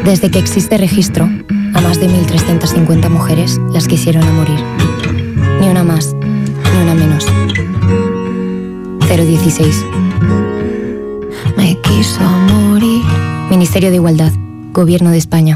Desde que existe registro, a más de 1.350 mujeres las quisieron a morir. Ni una más, ni una menos. 016. Me quiso morir. Ministerio de Igualdad, Gobierno de España.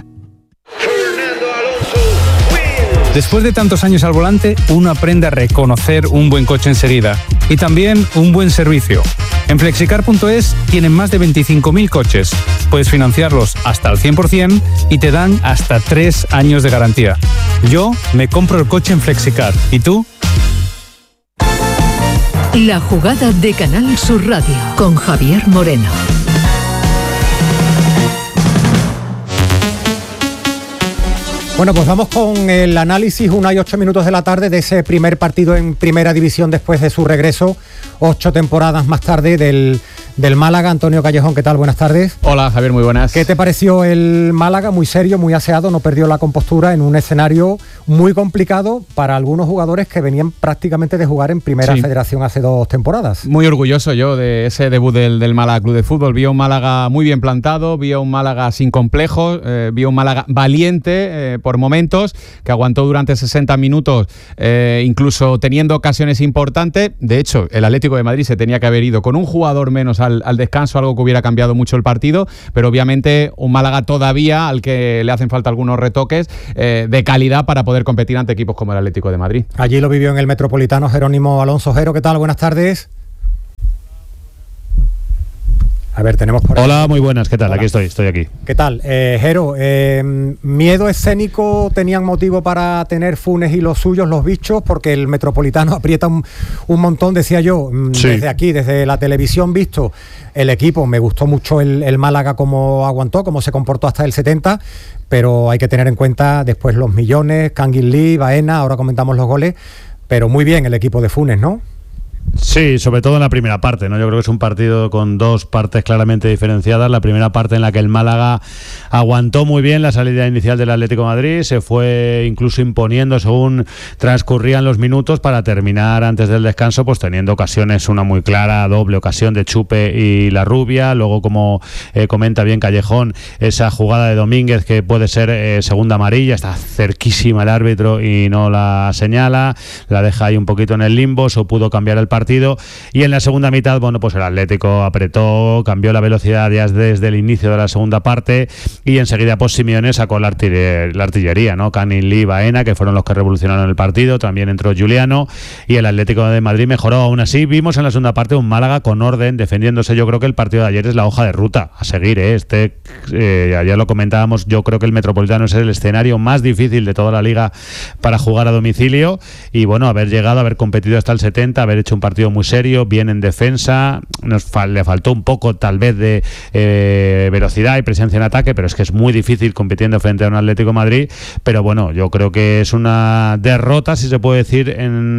Después de tantos años al volante, uno aprende a reconocer un buen coche enseguida y también un buen servicio. En Flexicar.es tienen más de 25.000 coches. Puedes financiarlos hasta el 100% y te dan hasta 3 años de garantía. Yo me compro el coche en Flexicar. ¿Y tú? La jugada de Canal Sur Radio con Javier Moreno. Bueno, pues vamos con el análisis 1:08 de la tarde de ese primer partido en Primera División después de su regreso, 8 temporadas más tarde del Málaga. Antonio Callejón, ¿qué tal? Buenas tardes. Hola, Javier, muy buenas. ¿Qué te pareció el Málaga? Muy serio, muy aseado, no perdió la compostura en un escenario muy complicado para algunos jugadores que venían prácticamente de jugar en Primera Federación hace 2 temporadas. Muy orgulloso yo de ese debut del Málaga Club de Fútbol. Vi a un Málaga muy bien plantado, vi a un Málaga sin complejos, vi a un Málaga valiente por momentos, que aguantó durante 60 minutos, incluso teniendo ocasiones importantes. De hecho, el Atlético de Madrid se tenía que haber ido con un jugador menos al descanso, algo que hubiera cambiado mucho el partido, pero obviamente un Málaga todavía al que le hacen falta algunos retoques de calidad para poder competir ante equipos como el Atlético de Madrid. Allí lo vivió en el Metropolitano Jerónimo Alonso. Jero, ¿qué tal? Buenas tardes. A ver, tenemos por ahí. Hola, muy buenas, ¿qué tal? Hola. Aquí estoy aquí. ¿Qué tal? Jero, ¿miedo escénico tenían motivo para tener Funes y los suyos, los bichos? Porque el Metropolitano aprieta un montón, decía yo, desde aquí, desde la televisión visto, el equipo, me gustó mucho el Málaga cómo aguantó, cómo se comportó hasta el 70, pero hay que tener en cuenta después los millones, Kangin Lee, Baena, ahora comentamos los goles, pero muy bien el equipo de Funes, ¿no? Sí, sobre todo en la primera parte, ¿no? Yo creo que es un partido con 2 partes claramente diferenciadas. La primera parte en la que el Málaga aguantó muy bien la salida inicial del Atlético de Madrid, se fue incluso imponiendo según transcurrían los minutos para terminar antes del descanso, pues teniendo ocasiones, una muy clara, doble ocasión de Chupe y La Rubia. Luego, como comenta bien Callejón, esa jugada de Domínguez que puede ser segunda amarilla, está cerquísima el árbitro y no la señala, la deja ahí un poquito en el limbo, eso pudo cambiar el partido. Y en la segunda mitad, bueno, pues el Atlético apretó, cambió la velocidad ya desde el inicio de la segunda parte y enseguida pues Simeone sacó la artillería, ¿no? Kangin Lee, Baena, que fueron los que revolucionaron el partido, también entró Juliano y el Atlético de Madrid mejoró. Aún así vimos en la segunda parte un Málaga con orden, defendiéndose. Yo creo que el partido de ayer es la hoja de ruta a seguir, ya lo comentábamos, yo creo que el Metropolitano es el escenario más difícil de toda la liga para jugar a domicilio y bueno, haber llegado, haber competido hasta el 70, haber hecho un partido muy serio, bien en defensa, le faltó un poco tal vez de velocidad y presencia en ataque, pero es que es muy difícil compitiendo frente a un Atlético de Madrid. Pero bueno, yo creo que es una derrota, si se puede decir,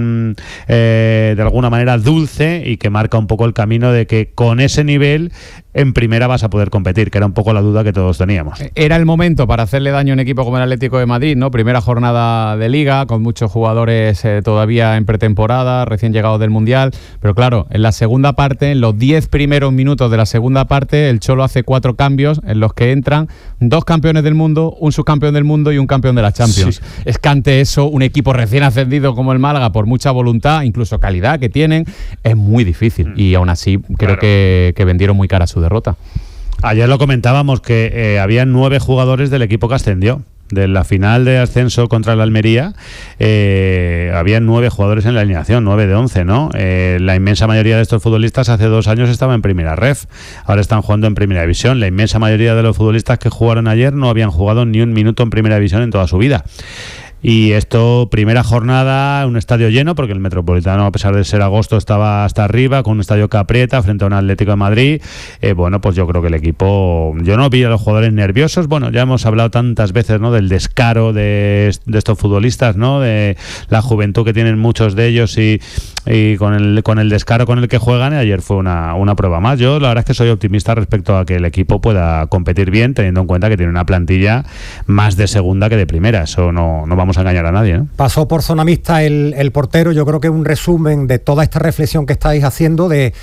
de alguna manera dulce, y que marca un poco el camino de que con ese nivel en primera vas a poder competir, que era un poco la duda que todos teníamos. Era el momento para hacerle daño a un equipo como el Atlético de Madrid, ¿no? Primera jornada de Liga, con muchos jugadores todavía en pretemporada, recién llegados del Mundial, pero claro, en la segunda parte, en los 10 primeros minutos de la segunda parte, el Cholo hace 4 cambios en los que entran 2 campeones del mundo, un subcampeón del mundo y un campeón de la Champions. Sí. Es que ante eso, un equipo recién ascendido como el Málaga, por mucha voluntad, incluso calidad que tienen, es muy difícil, y aún así creo que vendieron muy cara su derrota. Ayer lo comentábamos que había 9 jugadores del equipo que ascendió. De la final de ascenso contra el Almería, había 9 jugadores en la alineación, 9 de 11, ¿no? La inmensa mayoría de estos futbolistas hace 2 años estaban en Primera Ref, ahora están jugando en Primera División. La inmensa mayoría de los futbolistas que jugaron ayer no habían jugado ni un minuto en Primera División en toda su vida. Y esto, primera jornada, un estadio lleno, porque el Metropolitano, a pesar de ser agosto, estaba hasta arriba, con un estadio que aprieta frente a un Atlético de Madrid. Bueno, pues yo creo que el equipo, yo no vi a los jugadores nerviosos. Bueno, ya hemos hablado tantas veces, ¿no?, del descaro de estos futbolistas, ¿no?, de la juventud que tienen muchos de ellos y con el descaro con el que juegan. Y ayer fue una prueba más. Yo la verdad es que soy optimista respecto a que el equipo pueda competir bien, teniendo en cuenta que tiene una plantilla más de segunda que de primera. Eso no vamos a engañar a nadie, ¿no? Pasó por zona mixta el portero. Yo creo que un resumen de toda esta reflexión que estáis haciendo de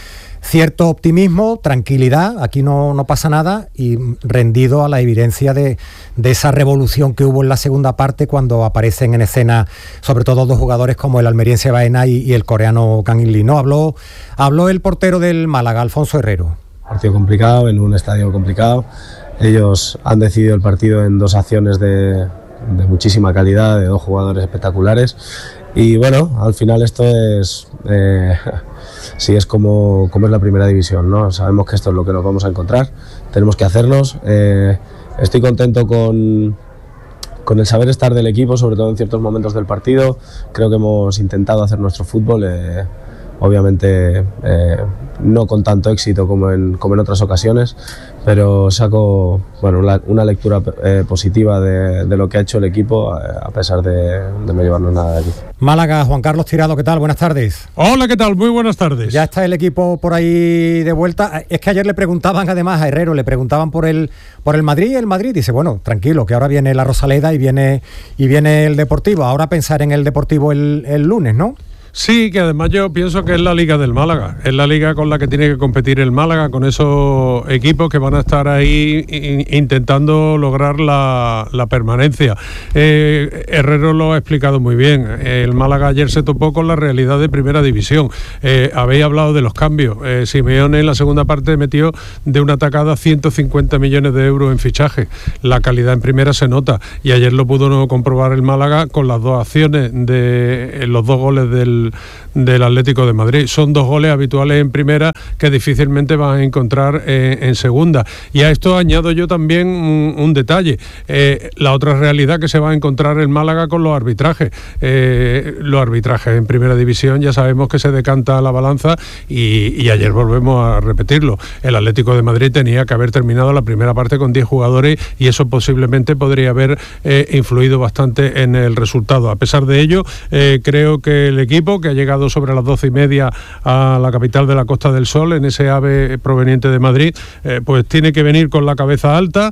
cierto optimismo, tranquilidad, aquí no pasa nada, y rendido a la evidencia de esa revolución que hubo en la segunda parte cuando aparecen en escena sobre todo dos jugadores como el almeriense Baena y el coreano Kang In Lee, ¿no? Habló el portero del Málaga, Alfonso Herrero. Partido complicado, en un estadio complicado. Ellos han decidido el partido en 2 acciones de muchísima calidad, de 2 jugadores espectaculares. Y bueno, al final esto es sí, es como es la primera división, ¿no? Sabemos que esto es lo que nos vamos a encontrar, tenemos que hacernos. Estoy contento con el saber estar del equipo, sobre todo en ciertos momentos del partido. Creo que hemos intentado hacer nuestro fútbol, obviamente no con tanto éxito como en otras ocasiones, pero saco una lectura positiva de lo que ha hecho el equipo, a pesar de no llevarnos nada de aquí. Málaga, Juan Carlos Tirado, ¿qué tal? Buenas tardes. Hola, ¿qué tal? Muy buenas tardes. Ya está el equipo por ahí de vuelta. Es que ayer le preguntaban además a Herrero, le preguntaban por el Madrid, y el Madrid dice, bueno, tranquilo, que ahora viene la Rosaleda y viene el Deportivo. Ahora pensar en el Deportivo el lunes, ¿no? Sí, que además yo pienso que es la liga del Málaga, es la liga con la que tiene que competir el Málaga, con esos equipos que van a estar ahí intentando lograr la permanencia. Herrero lo ha explicado muy bien. El Málaga ayer se topó con la realidad de primera división. Habéis hablado de los cambios. Simeone en la segunda parte metió de una tacada 150 millones de euros en fichaje. La calidad en primera se nota, y ayer lo pudo comprobar el Málaga con las 2 acciones de los 2 goles del Atlético de Madrid. Son 2 goles habituales en primera que difícilmente van a encontrar en segunda. Y a esto añado yo también un detalle, la otra realidad que se va a encontrar el Málaga con los arbitrajes. Los arbitrajes en primera división ya sabemos que se decanta la balanza, y ayer volvemos a repetirlo. El Atlético de Madrid tenía que haber terminado la primera parte con 10 jugadores, y eso posiblemente podría haber influido bastante en el resultado. A pesar de ello, creo que el equipo, que ha llegado sobre las 12:30 a la capital de la Costa del Sol en ese AVE proveniente de Madrid, pues tiene que venir con la cabeza alta,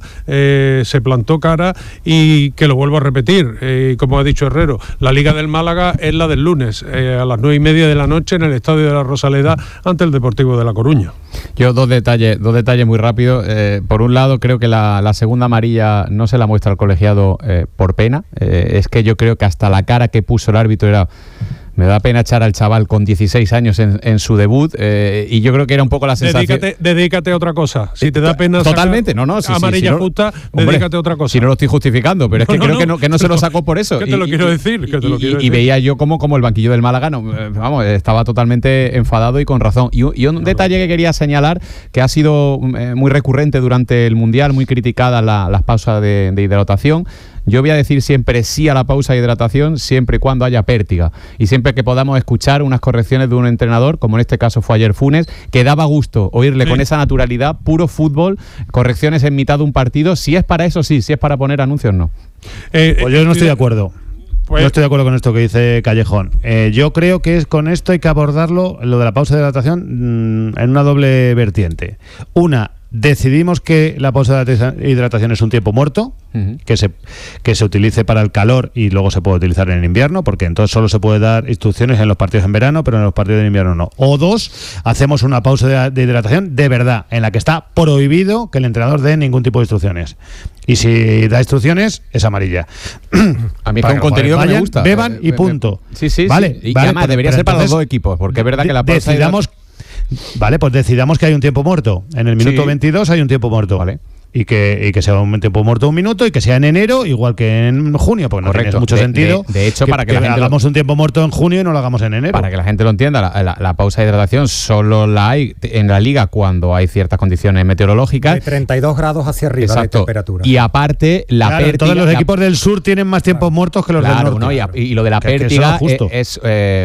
se plantó cara, y que lo vuelvo a repetir, como ha dicho Herrero, la Liga del Málaga es la del lunes, a las 9:30 de la noche en el Estadio de la Rosaleda ante el Deportivo de La Coruña. Yo dos detalles muy rápidos. Por un lado, creo que la segunda amarilla no se la muestra al colegiado por pena. Es que yo creo que hasta la cara que puso el árbitro era... Me da pena echar al chaval con 16 años en su debut, y yo creo que era un poco la sensación... Dedícate a otra cosa. Si te da pena totalmente, amarilla justa, dedícate a otra cosa. Si no lo estoy justificando, pero es que creo que no se lo sacó por eso. ¿Qué te lo quiero decir? Y veía yo como el banquillo del Málaga, estaba totalmente enfadado, y con razón. Y un detalle que quería señalar, que ha sido muy recurrente durante el Mundial, muy criticada las pausas de hidratación. Yo voy a decir siempre sí a la pausa de hidratación, siempre y cuando haya pértiga, y siempre que podamos escuchar unas correcciones de un entrenador, como en este caso fue ayer Funes, que daba gusto oírle con esa naturalidad, puro fútbol, correcciones en mitad de un partido. Si es para eso, sí, si es para poner anuncios, no. Pues yo no estoy de acuerdo. No estoy de acuerdo con esto que dice Callejón. Yo creo que con esto hay que abordarlo, lo de la pausa de hidratación, en una doble vertiente. Una, decidimos que la pausa de hidratación es un tiempo muerto, que se utilice para el calor y luego se puede utilizar en invierno, porque entonces solo se puede dar instrucciones en los partidos en verano, pero en los partidos de invierno no. O 2, hacemos una pausa de hidratación de verdad, en la que está prohibido que el entrenador dé ningún tipo de instrucciones. Y si da instrucciones, es amarilla. A mí es un contenido que me gusta. Beban y punto. Sí. Vale, y además debería ser para los 2 equipos, porque es verdad que la pausa... Vale, pues decidamos que hay un tiempo muerto. En el minuto 22 hay un tiempo muerto. Vale. Y que sea un tiempo muerto 1 minuto, y que sea en enero igual que en junio, pues no tiene mucho sentido. De hecho, para que la gente hagamos un tiempo muerto en junio y no lo hagamos en enero. Para que la gente lo entienda, la pausa de hidratación solo la hay en la liga cuando hay ciertas condiciones meteorológicas. De 32 grados hacia arriba de temperatura. Y aparte, la pértiga... Todos los equipos del sur tienen más tiempos muertos que los del norte. ¿No? Y lo de la pértiga es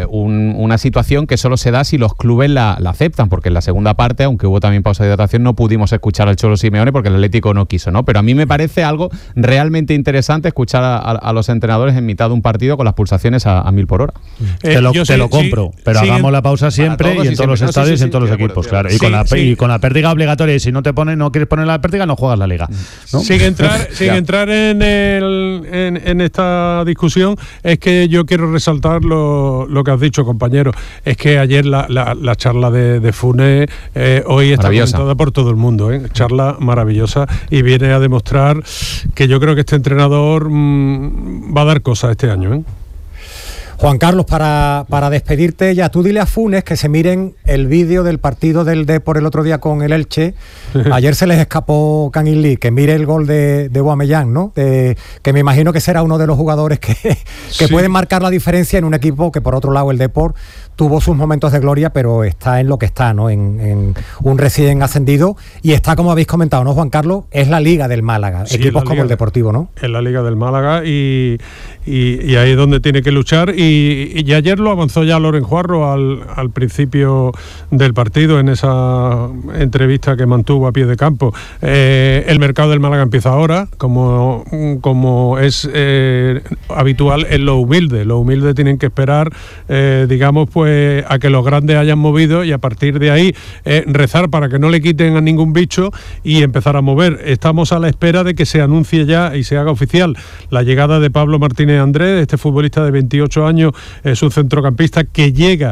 una situación que solo se da si los clubes la aceptan, porque en la segunda parte, aunque hubo también pausa de hidratación, no pudimos escuchar al Cholo Simeone porque el Atlético Atlético no quiso, ¿no? Pero a mí me parece algo realmente interesante escuchar a los entrenadores en mitad de un partido con las pulsaciones a 1000 por hora. Te lo compro, pero hagamos la pausa siempre y en todos los estadios y en todos los equipos, claro. Y con la pértiga obligatoria, y si no quieres poner la pértiga, no juegas la liga, ¿no? Sin entrar en esta discusión, es que yo quiero resaltar lo que has dicho, compañero. Es que ayer la charla de Funes hoy está comentada por todo el mundo, charla maravillosa, y viene a demostrar que yo creo que este entrenador va a dar cosas este año, Juan Carlos, para despedirte ya, tú dile a Funes que se miren el vídeo del partido del Depor el otro día con el Elche. Ayer se les escapó Kangin Lee, que mire el gol de Aubameyang, ¿no? Que me imagino que será uno de los jugadores que pueden marcar la diferencia en un equipo que, por otro lado, el Depor tuvo sus momentos de gloria, pero está en lo que está, ¿no? En un recién ascendido, y está, como habéis comentado, ¿no, Juan Carlos? Es la Liga del Málaga, sí, equipos como el Deportivo, ¿no? Es la Liga del Málaga y ahí es donde tiene que luchar, y ayer lo avanzó ya Loren Juarro al principio del partido, en esa entrevista que mantuvo a pie de campo. El mercado del Málaga empieza ahora, como es habitual en lo humilde. Los humildes tienen que esperar, digamos, pues a que los grandes hayan movido, y a partir de ahí rezar para que no le quiten a ningún bicho y empezar a mover. Estamos a la espera de que se anuncie ya y se haga oficial la llegada de Pablo Martínez Andrés, este futbolista de 28 años, es un centrocampista que llega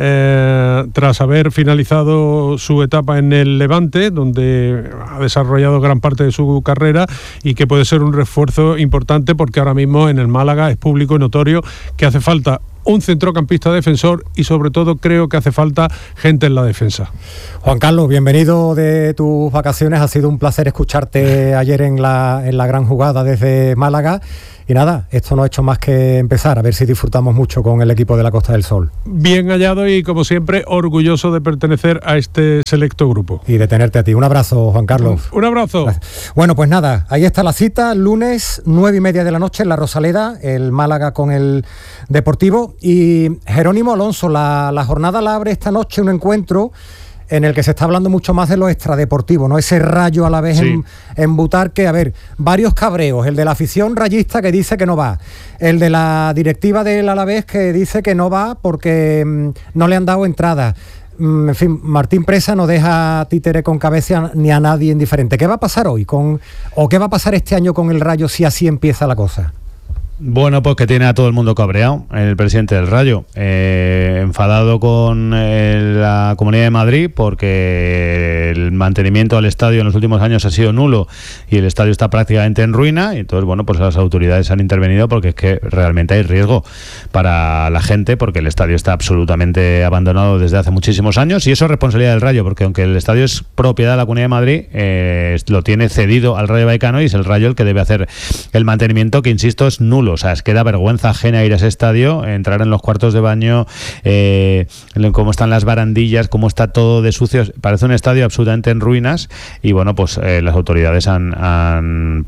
tras haber finalizado su etapa en el Levante, donde ha desarrollado gran parte de su carrera, y que puede ser un refuerzo importante, porque ahora mismo en el Málaga es público y notorio que hace falta un centrocampista defensor, y sobre todo creo que hace falta gente en la defensa. Juan Carlos, bienvenido de tus vacaciones, ha sido un placer escucharte ayer en la gran jugada desde Málaga, y nada, esto no ha hecho más que empezar, a ver si disfrutamos mucho con el equipo de la Costa del Sol. Bien hallado, y como siempre orgulloso de pertenecer a este selecto grupo. Y de tenerte a ti. Un abrazo, Juan Carlos. Un abrazo. Bueno, pues nada, ahí está la cita, lunes 9:30 de la noche en la Rosaleda, el Málaga con el Deportivo. Y Jerónimo Alonso, la jornada la abre esta noche un encuentro en el que se está hablando mucho más de lo extradeportivo, ¿no? Ese Rayo a la vez en Butarque. A ver, varios cabreos, el de la afición rayista que dice que no va, el de la directiva del Alavés que dice que no va porque no le han dado entrada. En fin, Martín Presa no deja títere con cabeza ni a nadie indiferente. ¿Qué va a pasar hoy o qué va a pasar este año con el Rayo si así empieza la cosa? Bueno, pues que tiene a todo el mundo cabreado, el presidente del Rayo, enfadado con la Comunidad de Madrid porque el mantenimiento al estadio en los últimos años ha sido nulo y el estadio está prácticamente en ruina, y entonces, bueno, pues las autoridades han intervenido porque es que realmente hay riesgo para la gente, porque el estadio está absolutamente abandonado desde hace muchísimos años, y eso es responsabilidad del Rayo, porque aunque el estadio es propiedad de la Comunidad de Madrid, lo tiene cedido al Rayo Vallecano, y es el Rayo el que debe hacer el mantenimiento, que, insisto, es nulo. O sea, es que da vergüenza ajena ir a ese estadio, entrar en los cuartos de baño, cómo están las barandillas, cómo está todo de sucio. Parece un estadio absolutamente en ruinas, y bueno, pues las autoridades han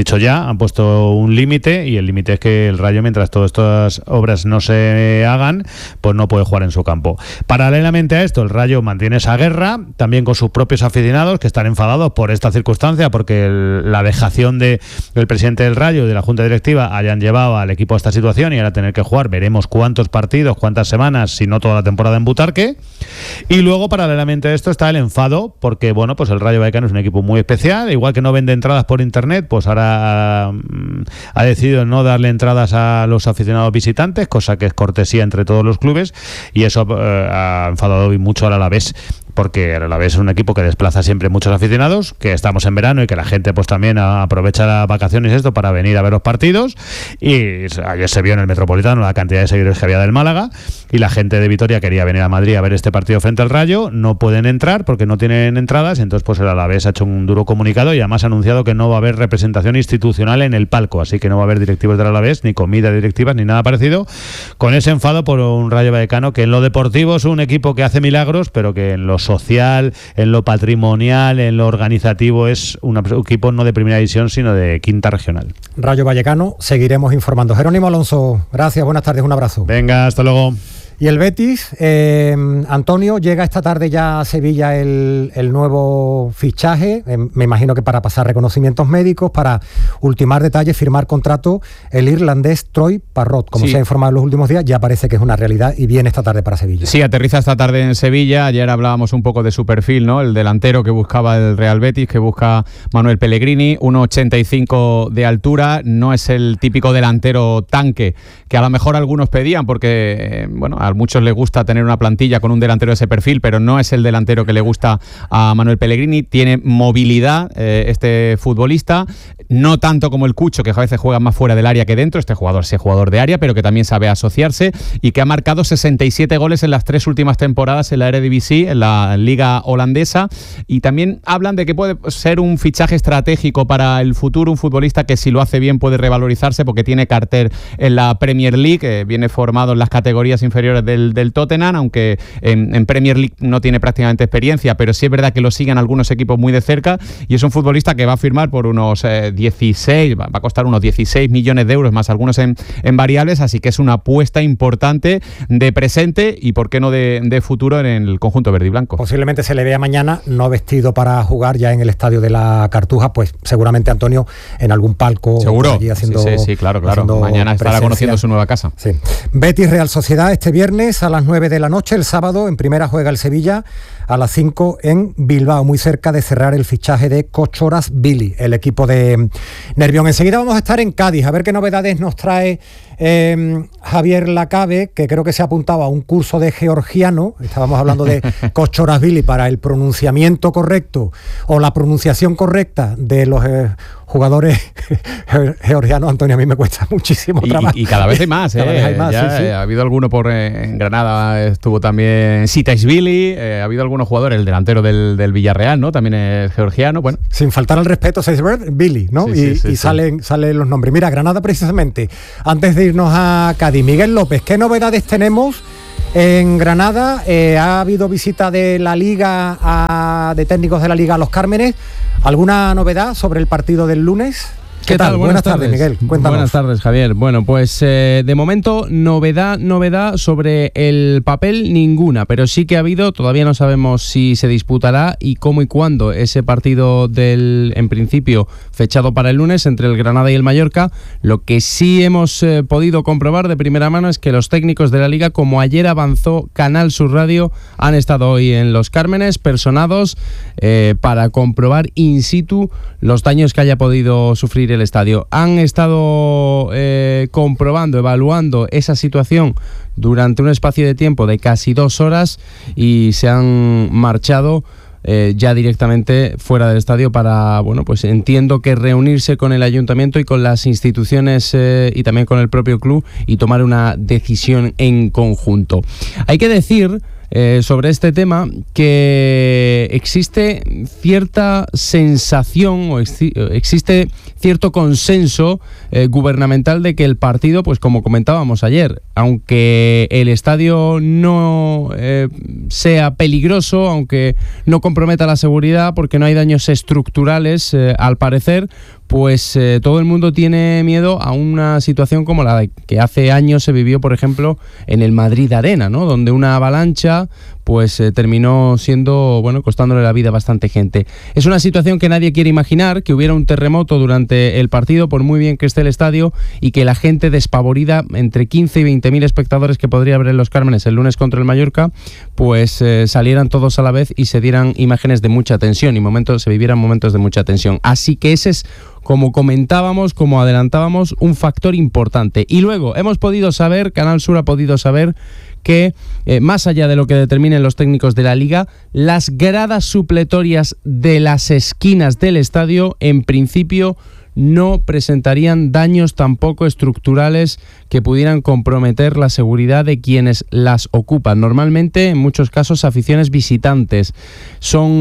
puesto un límite, y el límite es que el Rayo, mientras todas estas obras no se hagan, pues no puede jugar en su campo. Paralelamente a esto, el Rayo mantiene esa guerra también con sus propios aficionados, que están enfadados por esta circunstancia, porque la dejación del presidente del Rayo y de la Junta Directiva hayan llevado al equipo a esta situación, y ahora tener que jugar veremos cuántos partidos, cuántas semanas, si no toda la temporada en Butarque. Y luego, paralelamente a esto, está el enfado porque, bueno, pues el Rayo Vallecano es un equipo muy especial, igual que no vende entradas por internet, pues ahora ha decidido no darle entradas a los aficionados visitantes, cosa que es cortesía entre todos los clubes, y eso ha enfadado hoy mucho al Alavés, porque el Alavés es un equipo que desplaza siempre muchos aficionados, que estamos en verano y que la gente pues también aprovecha las vacaciones esto para venir a ver los partidos, y ayer se vio en el Metropolitano la cantidad de seguidores que había del Málaga, y la gente de Vitoria quería venir a Madrid a ver este partido frente al Rayo, no pueden entrar porque no tienen entradas, entonces pues el Alavés ha hecho un duro comunicado y además ha anunciado que no va a haber representación institucional en el palco, así que no va a haber directivos del Alavés, ni comida de directivas, ni nada parecido, con ese enfado por un Rayo Vallecano que en lo deportivo es un equipo que hace milagros, pero que en lo social, en lo patrimonial, en lo organizativo es un equipo no de primera división, sino de quinta regional. Rayo Vallecano, seguiremos informando. Jerónimo Alonso, gracias, buenas tardes, un abrazo. Venga, hasta luego. Y el Betis, Antonio, llega esta tarde ya a Sevilla el nuevo fichaje, me imagino que para pasar reconocimientos médicos, para ultimar detalles, firmar contrato, el irlandés Troy Parrott, como se ha informado en los últimos días, ya parece que es una realidad y viene esta tarde para Sevilla. Sí, aterriza esta tarde en Sevilla. Ayer hablábamos un poco de su perfil, ¿no? El delantero que buscaba el Real Betis, que busca Manuel Pellegrini, 1,85 de altura, no es el típico delantero tanque que a lo mejor algunos pedían, porque, a muchos les gusta tener una plantilla con un delantero de ese perfil, pero no es el delantero que le gusta a Manuel Pellegrini. Tiene movilidad este futbolista, no tanto como el Cucho, que a veces juega más fuera del área que dentro. Este jugador es jugador de área, pero que también sabe asociarse y que ha marcado 67 goles en las 3 últimas temporadas en la Eredivisie, en la liga holandesa. Y también hablan de que puede ser un fichaje estratégico para el futuro, un futbolista que si lo hace bien puede revalorizarse porque tiene cartel en la Premier League, viene formado en las categorías inferiores del Tottenham, aunque en Premier League no tiene prácticamente experiencia, pero sí es verdad que lo siguen algunos equipos muy de cerca, y es un futbolista que va a firmar por unos 16, va a costar unos 16 millones de euros, más algunos en variables, así que es una apuesta importante de presente y por qué no de futuro en el conjunto verde y blanco. Posiblemente se le vea mañana no vestido para jugar ya en el estadio de la Cartuja, pues seguramente Antonio en algún palco. Seguro, allí haciendo, sí, claro. Mañana estará conociendo su nueva casa. Sí. Betis Real Sociedad este viernes a las 9 de la noche, el sábado en primera juega el Sevilla a las 5 en Bilbao, muy cerca de cerrar el fichaje de Cochoras Billy, el equipo de Nervión. Enseguida vamos a estar en Cádiz, a ver qué novedades nos trae Javier Lacabe, que creo que se ha apuntado a un curso de georgiano. Estábamos hablando de Cochoras Billy para el pronunciamiento correcto o la pronunciación correcta de los jugadores georgianos. Antonio, a mí me cuesta muchísimo trabajo. Y cada vez hay más, hay más, sí. Ha habido alguno en Granada, estuvo también Sitaishvili, ha habido algunos jugadores, el delantero del Villarreal, ¿no? También es georgiano, bueno. Sin faltar al respeto, Billy, ¿no? Sí, salen los nombres. Mira, Granada precisamente, antes de irnos a Cádiz, Miguel López, ¿qué novedades tenemos en Granada? Ha habido visita de la Liga, de técnicos de la Liga a Los Cármenes. ¿Alguna novedad sobre el partido del lunes? ¿Qué tal? Buenas tardes, Miguel. Cuéntanos. Buenas tardes, Javier. Bueno, pues de momento novedad sobre el papel ninguna, pero sí que ha habido, todavía no sabemos si se disputará y cómo y cuándo ese partido en principio fechado para el lunes entre el Granada y el Mallorca. Lo que sí hemos podido comprobar de primera mano es que los técnicos de la Liga, como ayer avanzó Canal Sur Radio, han estado hoy en Los Cármenes, personados para comprobar in situ los daños que haya podido sufrir el estadio. Han estado comprobando, evaluando esa situación durante un espacio de tiempo de casi 2 horas y se han marchado ya directamente fuera del estadio para, pues entiendo que reunirse con el ayuntamiento y con las instituciones y también con el propio club y tomar una decisión en conjunto. Hay que decir sobre este tema que existe cierta sensación o existe cierto consenso gubernamental de que el partido, pues como comentábamos ayer, aunque el estadio no sea peligroso, aunque no comprometa la seguridad porque no hay daños estructurales, al parecer, pues todo el mundo tiene miedo a una situación como la que hace años se vivió, por ejemplo, en el Madrid Arena, ¿no? Donde una avalancha pues terminó siendo, costándole la vida a bastante gente. Es una situación que nadie quiere imaginar, que hubiera un terremoto durante el partido, por muy bien que esté el estadio, y que la gente despavorida, entre 15 y 20.000 espectadores que podría haber en Los Cármenes el lunes contra el Mallorca, pues salieran todos a la vez y se dieran imágenes de mucha tensión y se vivieran momentos de mucha tensión. Así que ese es, como comentábamos, como adelantábamos, un factor importante. Y luego hemos podido saber, Canal Sur ha podido saber que, más allá de lo que determinen los técnicos de la Liga, las gradas supletorias de las esquinas del estadio, en principio, no presentarían daños tampoco estructurales que pudieran comprometer la seguridad de quienes las ocupan. Normalmente, en muchos casos, aficiones visitantes. Son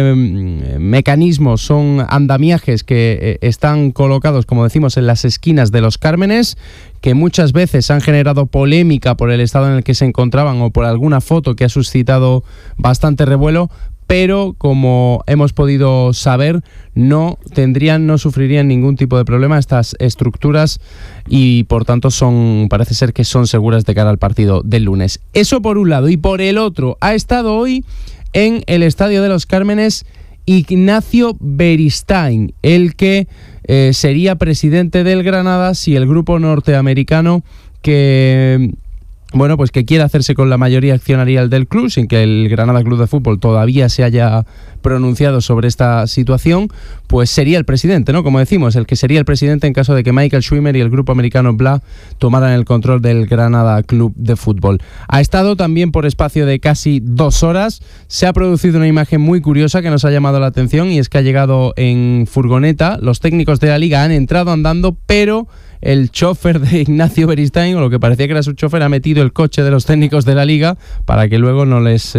mecanismos, son andamiajes que están colocados, como decimos, en las esquinas de Los Cármenes, que muchas veces han generado polémica por el estado en el que se encontraban o por alguna foto que ha suscitado bastante revuelo, pero como hemos podido saber, no sufrirían ningún tipo de problema estas estructuras y por tanto parece ser que son seguras de cara al partido del lunes. Eso por un lado, y por el otro, ha estado hoy en el Estadio de los Cármenes Ignacio Beristain, el que sería presidente del Granada si el grupo norteamericano que quiere hacerse con la mayoría accionarial del club, sin que el Granada Club de Fútbol todavía se haya pronunciado sobre esta situación, pues sería el presidente, ¿no? Como decimos, el que sería el presidente en caso de que Michael Schwimmer y el grupo americano BLA tomaran el control del Granada Club de Fútbol. Ha estado también por espacio de casi 2 horas. Se ha producido una imagen muy curiosa que nos ha llamado la atención, y es que ha llegado en furgoneta. Los técnicos de la liga han entrado andando, pero el chofer de Ignacio Beristain, o lo que parecía que era su chofer, ha metido el coche de los técnicos de la liga para que luego no les,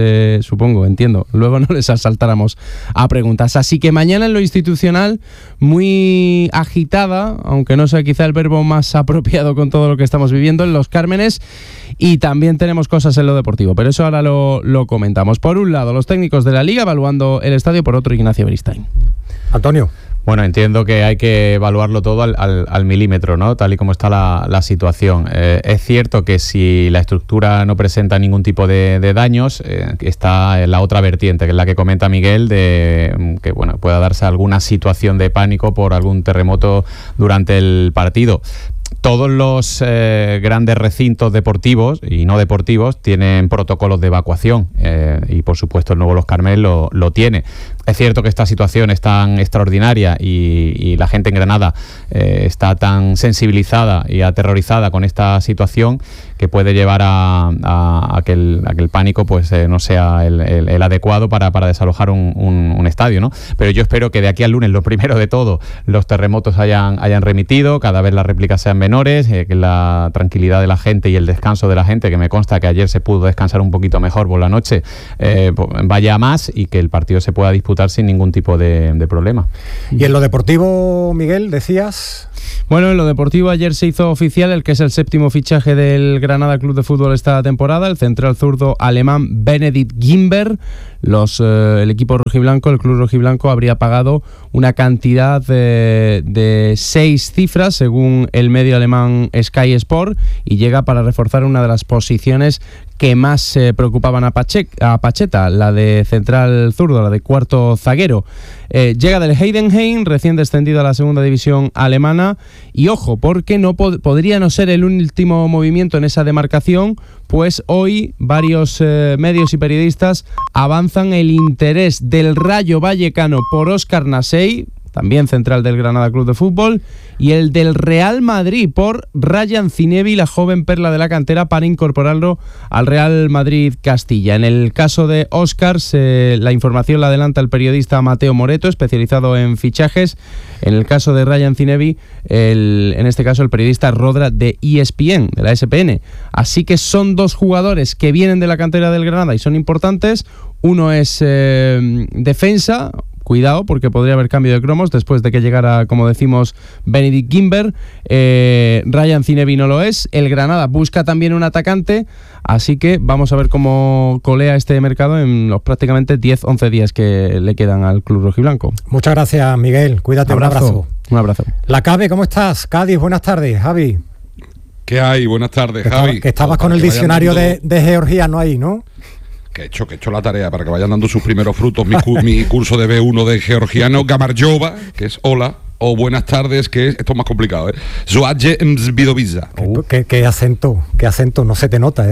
luego no les asaltáramos a preguntas. Así que mañana en lo institucional, muy agitada, aunque no sea quizá el verbo más apropiado con todo lo que estamos viviendo en Los Cármenes, y también tenemos cosas en lo deportivo, pero eso ahora lo comentamos. Por un lado, los técnicos de la liga evaluando el estadio, por otro, Ignacio Beristain. Antonio. Bueno, entiendo que hay que evaluarlo todo al milímetro, ¿no? Tal y como está la situación. Es cierto que si la estructura no presenta ningún tipo de daños, está la otra vertiente, que es la que comenta Miguel, de que pueda darse alguna situación de pánico por algún terremoto durante el partido. Todos los grandes recintos deportivos y no deportivos tienen protocolos de evacuación y por supuesto el nuevo Los Cármenes lo tiene. Es cierto que esta situación es tan extraordinaria y la gente en Granada está tan sensibilizada y aterrorizada con esta situación que puede llevar a que el pánico no sea el adecuado para desalojar un estadio, ¿no? Pero yo espero que de aquí al lunes, lo primero de todo, los terremotos hayan remitido, cada vez las réplicas sean menores, que la tranquilidad de la gente y el descanso de la gente, que me consta que ayer se pudo descansar un poquito mejor por la noche, vaya a más y que el partido se pueda disputar sin ningún tipo de problema. ¿Y en lo deportivo, Miguel, decías? Bueno, en lo deportivo ayer se hizo oficial el que es el 7º fichaje del Granada Club de Fútbol esta temporada, el central zurdo alemán Benedikt Gimber. El equipo rojiblanco, el club rojiblanco, habría pagado una cantidad de 6 cifras según el medio alemán Sky Sport, y llega para reforzar una de las posiciones que más preocupaban a Pacheta, la de central zurdo, la de cuarto zaguero. Llega del Heidenheim, recién descendido a la segunda división alemana, y ojo, porque podría no ser el último movimiento en esa demarcación, pues hoy varios medios y periodistas avanzan el interés del Rayo Vallecano por Óscar Nasey, también central del Granada Club de Fútbol, y el del Real Madrid por Ryan Zinebi, la joven perla de la cantera, para incorporarlo al Real Madrid Castilla. En el caso de Óscar, la información la adelanta el periodista Mateo Moreto, especializado en fichajes. En el caso de Ryan Zinebi, en este caso el periodista Rodra de ESPN, de la SPN. Así que son 2 jugadores que vienen de la cantera del Granada y son importantes. Uno es defensa. Cuidado, porque podría haber cambio de cromos después de que llegara, como decimos, Benedikt Gimber. Ryan Zinebi no lo es. El Granada busca también un atacante, así que vamos a ver cómo colea este mercado en los prácticamente 10-11 días que le quedan al club rojiblanco. Muchas gracias, Miguel. Cuídate, un abrazo. Un abrazo. La Cabe, ¿cómo estás? Cádiz, buenas tardes. Javi. ¿Qué hay? Buenas tardes, Javi. Que estabas con el diccionario de georgiano ahí, ¿no? Que he hecho la tarea para que vayan dando sus primeros frutos. Mi curso de B1 de georgiano, Gamarjova, que es hola, o buenas tardes, que es, esto es más complicado, Zoaje Mzbidoviza. ¿Qué acento, no se te nota,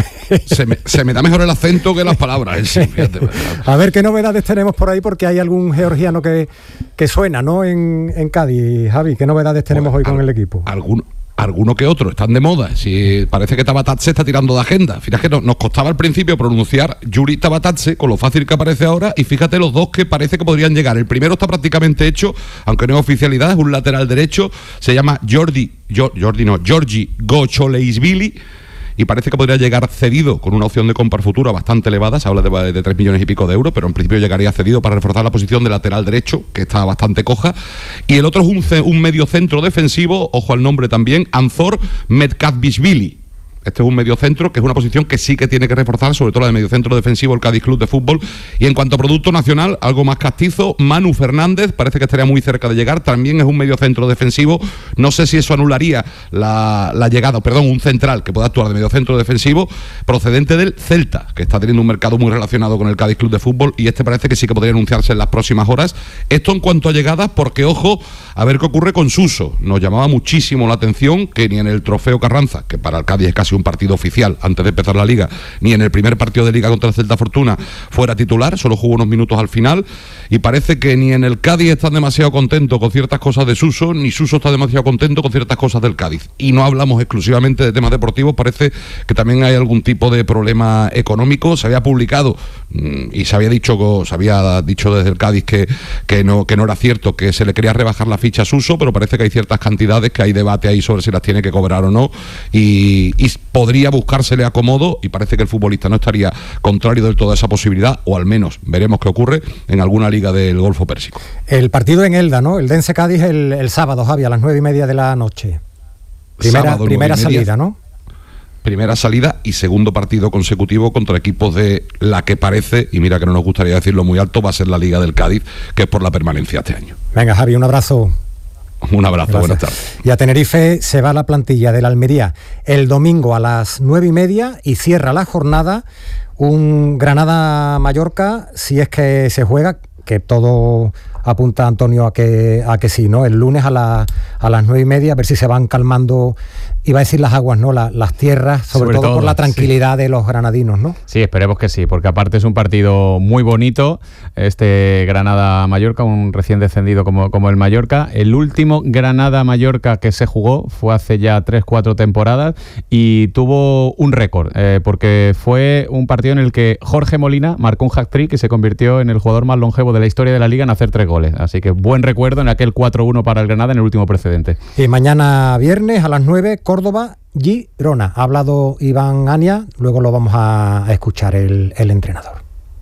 Se me da mejor el acento que las palabras, sí, fíjate, A ver qué novedades tenemos por ahí, porque hay algún georgiano que suena, ¿no? En Cádiz, Javi, ¿qué novedades tenemos hoy con el equipo? Alguno que otro, están de moda. Si parece que Tabatatse está tirando de agenda. Fíjate que nos costaba al principio pronunciar Yuri Tabatatse, con lo fácil que aparece ahora, y fíjate los dos que parece que podrían llegar. El primero está prácticamente hecho, aunque no es oficialidad, es un lateral derecho, se llama Georgi Gocholeishvili, y parece que podría llegar cedido con una opción de compra futura bastante elevada. Se habla de 3 millones y pico de euros, pero en principio llegaría cedido para reforzar la posición de lateral derecho, que está bastante coja. Y el otro es un medio centro defensivo, ojo al nombre también, Anzor Medkadbishvili. Este es un mediocentro, que es una posición que sí que tiene que reforzar, sobre todo la de mediocentro defensivo, el Cádiz Club de Fútbol. Y en cuanto a producto nacional, algo más castizo, Manu Fernández, parece que estaría muy cerca de llegar, también es un mediocentro defensivo. No sé si eso anularía la llegada, un central que pueda actuar de mediocentro defensivo, procedente del Celta, que está teniendo un mercado muy relacionado con el Cádiz Club de Fútbol, y este parece que sí que podría anunciarse en las próximas horas. Esto en cuanto a llegadas, porque ojo, a ver qué ocurre con Suso. Nos llamaba muchísimo la atención que ni en el Trofeo Carranza, que para el Cádiz es casi un partido oficial antes de empezar la Liga, ni en el primer partido de Liga contra el Celta Fortuna fuera titular, solo jugó unos minutos al final, y parece que ni en el Cádiz están demasiado contentos con ciertas cosas de Suso, ni Suso está demasiado contento con ciertas cosas del Cádiz. Y no hablamos exclusivamente de temas deportivos, parece que también hay algún tipo de problema económico. Se había publicado y se había dicho desde el Cádiz que no era cierto, que se le quería rebajar la ficha a Suso, pero parece que hay ciertas cantidades que hay debate ahí sobre si las tiene que cobrar o no, y podría buscársele acomodo, y parece que el futbolista no estaría contrario del todo a esa posibilidad, o al menos veremos qué ocurre en alguna liga del Golfo Pérsico. El partido en Elda, ¿no? El Dense Cádiz el sábado, Javi, a las 9:30 de la noche. Primera salida, ¿no? Primera salida y segundo partido consecutivo contra equipos de la que parece, y mira que no nos gustaría decirlo muy alto, va a ser la Liga del Cádiz, que es por la permanencia este año. Venga, Javi, un abrazo. Un abrazo, gracias. Buenas tardes. Y a Tenerife se va la plantilla del Almería el domingo a las 9:30 y cierra la jornada un Granada-Mallorca, si es que se juega, que todo apunta, Antonio, a que sí, ¿no? El lunes a las 9:30, a ver si se van calmando, iba a decir las aguas, ¿no? Las tierras, sobre todo por la tranquilidad de los granadinos, ¿no? Sí, esperemos que sí, porque aparte es un partido muy bonito, este Granada-Mallorca, un recién descendido como el Mallorca. El último Granada-Mallorca que se jugó fue hace ya 3-4 temporadas y tuvo un récord, porque fue un partido en el que Jorge Molina marcó un hat-trick y se convirtió en el jugador más longevo de la historia de la Liga en hacer 3 goles. Así que buen recuerdo en aquel 4-1 para el Granada en el último precedente. Y mañana viernes a las 9, Córdoba, Girona. Ha hablado Iván Ania, luego lo vamos a escuchar el entrenador.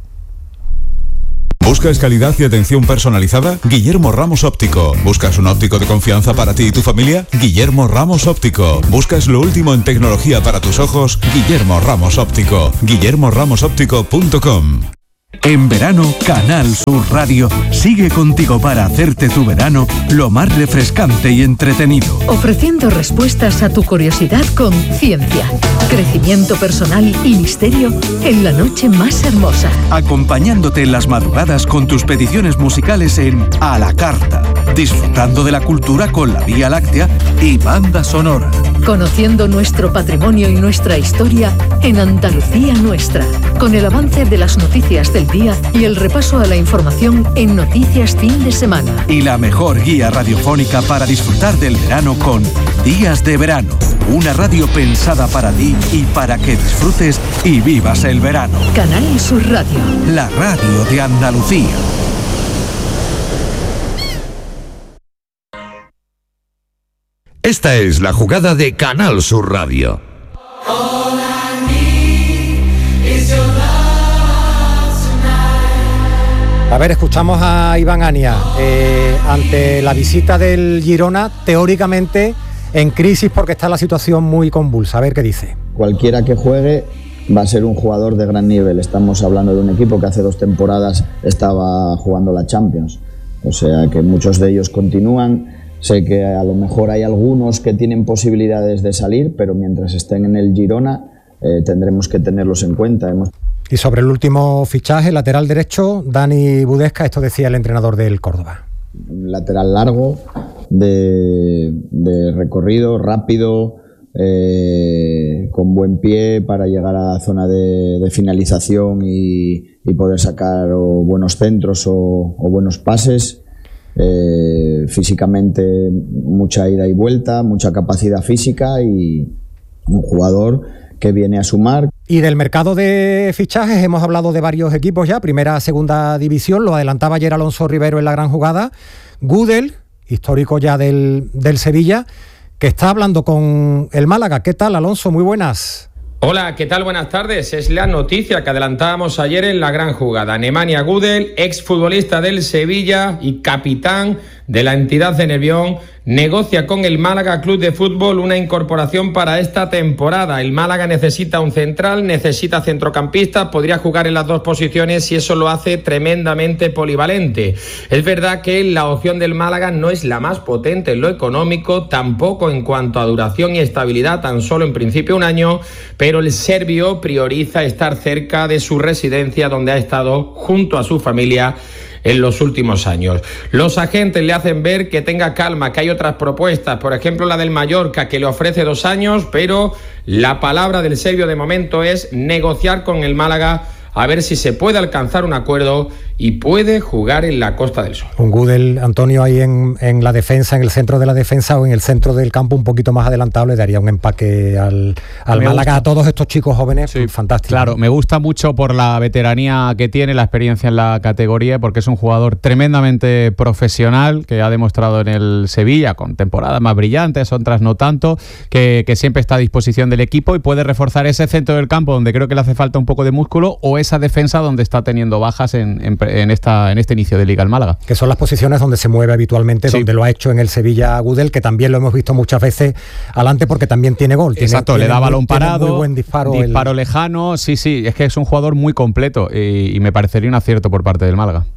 ¿Buscas calidad y atención personalizada? Guillermo Ramos Óptico. ¿Buscas un óptico de confianza para ti y tu familia? Guillermo Ramos Óptico. ¿Buscas lo último en tecnología para tus ojos? Guillermo Ramos Óptico. guillermoramosoptico.com. En verano, Canal Sur Radio sigue contigo para hacerte tu verano lo más refrescante y entretenido. Ofreciendo respuestas a tu curiosidad con ciencia, crecimiento personal y misterio en la noche más hermosa. Acompañándote en las madrugadas con tus peticiones musicales en A la Carta. Disfrutando de la cultura con la Vía Láctea y banda sonora. Conociendo nuestro patrimonio y nuestra historia en Andalucía Nuestra. Con el avance de las noticias del día y el repaso a la información en Noticias Fin de Semana. Y la mejor guía radiofónica para disfrutar del verano con Días de Verano. Una radio pensada para ti y para que disfrutes y vivas el verano. Canal Sur Radio. La radio de Andalucía. Esta es la jugada de Canal Sur Radio. A ver, escuchamos a Iván Ania. Ante la visita del Girona, teóricamente en crisis porque está la situación muy convulsa. A ver qué dice. Cualquiera que juegue va a ser un jugador de gran nivel. Estamos hablando de un equipo que hace 2 temporadas estaba jugando la Champions. O sea que muchos de ellos continúan. Sé que a lo mejor hay algunos que tienen posibilidades de salir, pero mientras estén en el Girona tendremos que tenerlos en cuenta. Y sobre el último fichaje, lateral derecho, Dani Budesca, esto decía el entrenador del Córdoba. Un lateral largo, de recorrido, rápido, con buen pie para llegar a la zona de finalización y poder sacar buenos centros o buenos pases. Físicamente mucha ida y vuelta, mucha capacidad física y un jugador que viene a sumar. Y del mercado de fichajes hemos hablado de varios equipos ya, primera, segunda división, lo adelantaba ayer Alonso Rivero en la gran jugada. Gudel, histórico ya del Sevilla, que está hablando con el Málaga. ¿Qué tal, Alonso? Muy buenas. Hola, ¿qué tal? Buenas tardes. Es la noticia que adelantábamos ayer en la gran jugada. Nemanja Gudel, exfutbolista del Sevilla y capitán de la entidad de Nervión negocia con el Málaga Club de Fútbol una incorporación para esta temporada. El Málaga necesita un central, necesita centrocampista, podría jugar en las dos posiciones y eso lo hace tremendamente polivalente. Es verdad que la opción del Málaga no es la más potente en lo económico, tampoco en cuanto a duración y estabilidad, tan solo en principio un año, pero el serbio prioriza estar cerca de su residencia donde ha estado junto a su familia en los últimos años. Los agentes le hacen ver que tenga calma, que hay otras propuestas, por ejemplo la del Mallorca, que le ofrece 2 años, pero la palabra del serbio de momento es negociar con el Málaga a ver si se puede alcanzar un acuerdo y puede jugar en la Costa del Sol. Un Gudel, Antonio, ahí en la defensa, en el centro de la defensa o en el centro del campo un poquito más adelantado, le daría un empaque al Málaga, gusta. A todos estos chicos jóvenes, sí, fantástico. Claro, me gusta mucho por la veteranía que tiene, la experiencia en la categoría, porque es un jugador tremendamente profesional, que ha demostrado en el Sevilla, con temporadas más brillantes, otras no tanto, que siempre está a disposición del equipo y puede reforzar ese centro del campo donde creo que le hace falta un poco de músculo, o esa defensa donde está teniendo bajas en este inicio de Liga el Málaga. Que son las posiciones donde se mueve habitualmente, sí, donde lo ha hecho en el Sevilla Gudel, que también lo hemos visto muchas veces adelante porque también tiene gol. Exacto, le da balón parado, muy buen disparo lejano, sí, es que es un jugador muy completo y me parecería un acierto por parte del Málaga.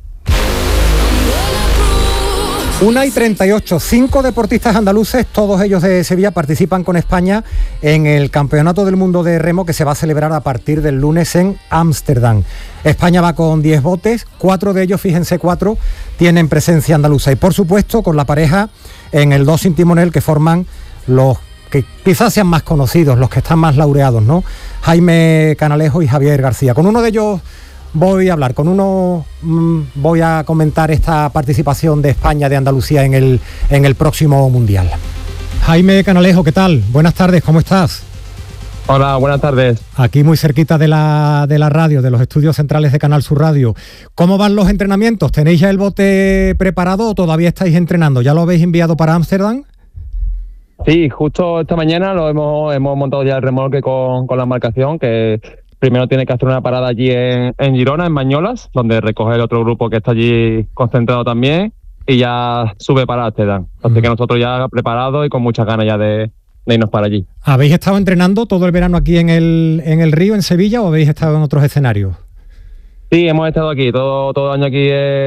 1:38, 5 deportistas andaluces, todos ellos de Sevilla, participan con España en el Campeonato del Mundo de Remo que se va a celebrar a partir del lunes en Ámsterdam. España va con 10 botes, 4 de ellos, fíjense, 4 tienen presencia andaluza. Y por supuesto con la pareja en el 2 sin timonel que forman los que quizás sean más conocidos, los que están más laureados, ¿no? Jaime Canalejo y Javier García. Con uno de ellos voy a hablar, con uno voy a comentar esta participación de España, de Andalucía en el próximo Mundial. Jaime Canalejo, ¿qué tal? Buenas tardes, ¿cómo estás? Hola, buenas tardes. Aquí muy cerquita de la radio, de los estudios centrales de Canal Sur Radio. ¿Cómo van los entrenamientos? ¿Tenéis ya el bote preparado o todavía estáis entrenando? ¿Ya lo habéis enviado para Ámsterdam? Sí, justo esta mañana hemos montado ya el remolque con la embarcación, que primero tiene que hacer una parada allí en Girona, en Bañolas, donde recoge el otro grupo que está allí concentrado también, y ya sube para Ámsterdam. Así que nosotros ya preparados y con muchas ganas ya de irnos para allí. ¿Habéis estado entrenando todo el verano aquí en el Río, en Sevilla, o habéis estado en otros escenarios? Sí, hemos estado aquí, todo el año aquí